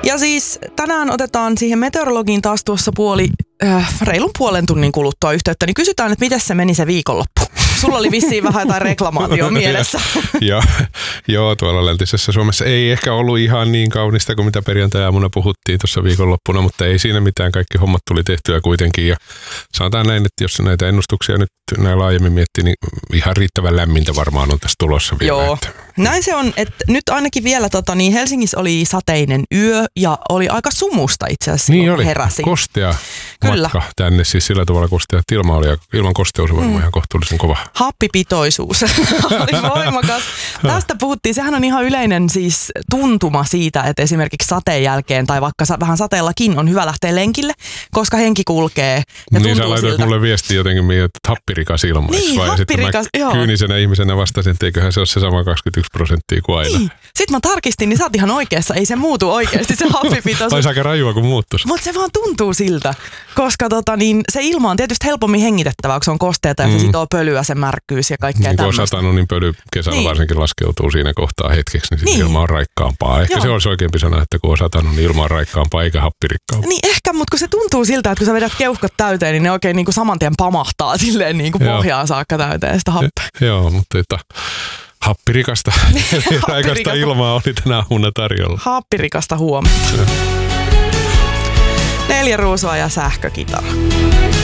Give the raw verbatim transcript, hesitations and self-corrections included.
Ja siis tänään otetaan siihen meteorologiin taas tuossa puoli, äh, reilun puolen tunnin kuluttua yhteyttä, niin kysytään, että miten se meni se viikonloppu. Sulla oli vissiin vähän jotain reklamaatio mielessä. Joo, joo, tuolla läntisessä Suomessa ei ehkä ollut ihan niin kaunista kuin mitä perjantai-aamuna puhuttiin tuossa viikonloppuna, mutta ei siinä mitään. Kaikki hommat tuli tehtyä kuitenkin. Ja sanotaan näin, että jos näitä ennustuksia nyt näin laajemmin miettii, niin ihan riittävän lämmintä varmaan on tässä tulossa vielä. Joo, että. Näin se on, että nyt ainakin vielä tota, niin Helsingissä oli sateinen yö ja oli aika sumusta itse asiassa, niin kun oli. heräsin. Kostea Kyllä. matka tänne, siis sillä tavalla kostea, että ilma oli ilman kosteus varmaan mm. ihan kohtuullisen kova. Happipitoisuus oli voimakas. Tästä puhuttiin, sehän on ihan yleinen siis tuntuma siitä, että esimerkiksi sateen jälkeen tai vaikka vähän sateellakin on hyvä lähteä lenkille, koska henki kulkee ja niin tuntuu sä laitoit siltä. mulle viesti jotenkin, että happirikas ilma. Niin, vai? happirikas, sitten joo. mä kyynisenä ihmisenä vastasin, että eiköhän se ole se sama kaksikymmentäyksi prosenttia kuin aina. Niin. Sitten mä tarkistin, niin sä oot ihan oikeassa, ei se muutu oikeasti se happipitoisuus. Olisi aika rajua, kun muuttuisi. Mutta se vaan tuntuu siltä, koska tota, niin, se ilma on tietysti helpommin hengitettävää, kun se on kosteata ja se mm. sitoo pölyä, se märkkyys ja kaikkea niin, tämmöistä. Kun on satanut, niin pöly kesällä niin. varsinkin laskeutuu siinä kohtaa hetkeksi, niin, niin. ilma on raikkaampaa. Ehkä Joo. se olisi oikeampi sana, että kun on satanut, niin ilma on raikkaampaa eikä happirikkaampaa. Niin ehkä, mutta kun se tuntuu siltä, että kun sä vedät keuhkot täyteen, niin ne oikein niin kuin saman tien pamahtaa silleen niin kuin pohjaan saakka täyteen sitä happea. Ja, joo, mutta että happirikasta, raikasta ilmaa oli tänä aamuna tarjolla. Happirikasta huomenta. Neljä ruusua ja sähkökitara.